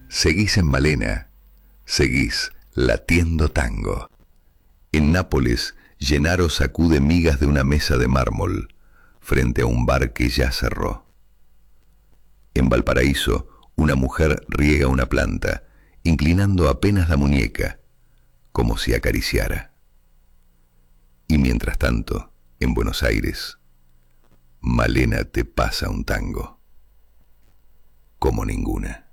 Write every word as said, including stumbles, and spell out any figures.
Seguís en Malena, seguís latiendo tango. En Nápoles, Gennaro sacude migas de una mesa de mármol frente a un bar que ya cerró. En Valparaíso, una mujer riega una planta, inclinando apenas la muñeca, como si acariciara. Y mientras tanto, en Buenos Aires, Malena te pasa un tango como ninguna.